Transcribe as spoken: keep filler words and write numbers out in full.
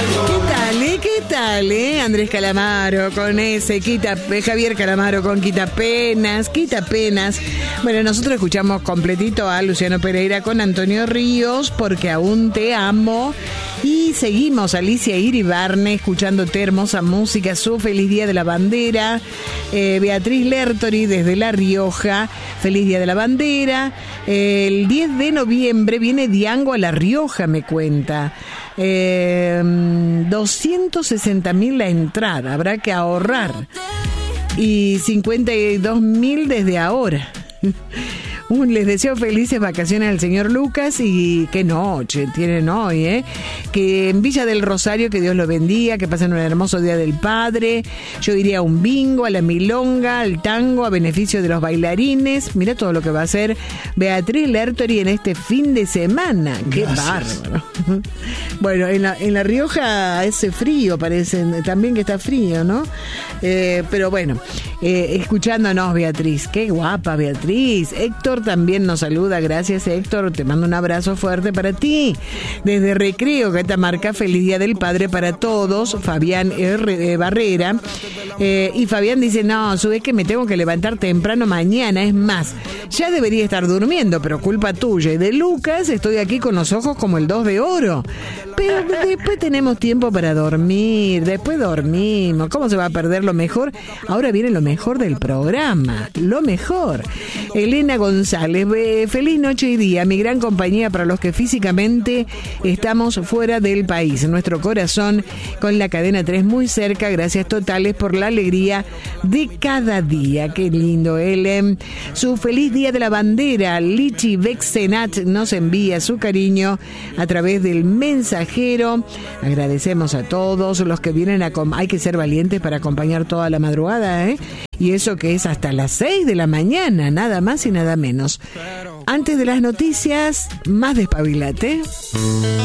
¿Qué tal, eh? ¿Qué tal, eh? Andrés Calamaro con ese, quita, Javier Calamaro con Quita Penas, Quita Penas. Bueno, nosotros escuchamos completito a Luciano Pereira con Antonio Ríos, Porque Aún Te Amo. Y seguimos Alicia Iribarne escuchándote, hermosa música, su Feliz Día de la Bandera. Eh, Beatriz Lertori desde La Rioja, Feliz Día de la Bandera. Eh, el diez de noviembre viene Diango a La Rioja, me cuenta. Eh, doscientos sesenta mil la entrada, habrá que ahorrar. Y cincuenta y dos mil desde ahora. Les deseo felices vacaciones al señor Lucas y qué noche tienen hoy, ¿eh? Que en Villa del Rosario, que Dios lo bendiga, que pasen un hermoso Día del Padre. Yo iría a un bingo, a la milonga, al tango, a beneficio de los bailarines. Mira todo lo que va a hacer Beatriz Lertori en este fin de semana. Qué Gracias. Bárbaro. Bueno, en la, en La Rioja hace frío, parece también que está frío, ¿no? Eh, pero bueno, eh, escuchándonos, Beatriz. Qué guapa, Beatriz. Héctor también nos saluda, gracias Héctor, te mando un abrazo fuerte para ti. Desde Recreo, Catamarca, feliz Día del Padre para todos, Fabián R. Barrera. Eh, y Fabián dice, no, sube que me tengo que levantar temprano mañana, es más, ya debería estar durmiendo, pero culpa tuya. Y de Lucas, estoy aquí con los ojos como el dos de oro. Pero después tenemos tiempo para dormir, después dormimos. ¿Cómo se va a perder lo mejor? Ahora viene lo mejor del programa, lo mejor. Elena González, eh, feliz noche y día, mi gran compañía para los que físicamente estamos fuera del país. Nuestro corazón con la cadena tres muy cerca, gracias totales por la alegría de cada día. Qué lindo, Ellen. Su feliz Día de la Bandera, Lichi Bexenat nos envía su cariño a través del mensajero. Agradecemos a todos los que vienen a... Com- Hay que ser valientes para acompañar toda la madrugada, ¿eh? Y eso que es hasta las seis de la mañana, nada más y nada menos. Antes de las noticias, más despabilate.